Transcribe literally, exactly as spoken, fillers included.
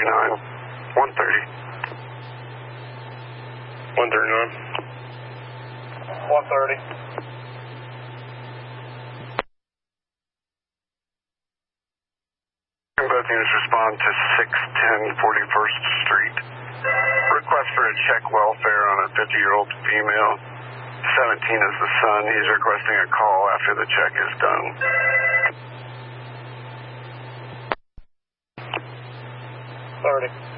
thirty-nine. one thirty. one thirty-nine. one thirty. Both units respond to six ten forty-first Street. Request for a check welfare on a fifty-year-old female. seventeen is the son. He's requesting a call after the check is done. thirty.